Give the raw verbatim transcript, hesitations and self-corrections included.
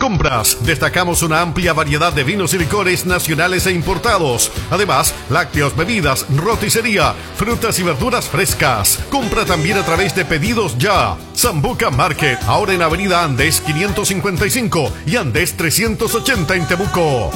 compras. Destacamos una amplia variedad de vinos y licores nacionales e importados. Además, lácteos, bebidas, roticería, frutas y verduras frescas. Compra también a través de Pedidos Ya. Sambuca Market, ahora en Avenida Andes quinientos cincuenta y cinco y Andes trescientos ochenta en Temuco.